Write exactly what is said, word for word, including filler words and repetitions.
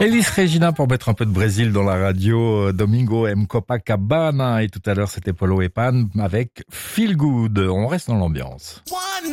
Elis Regina pour mettre un peu de Brésil dans la radio. Domingo M. Copacabana. Et tout à l'heure, c'était Polo et Pan avec Feel Good. On reste dans l'ambiance.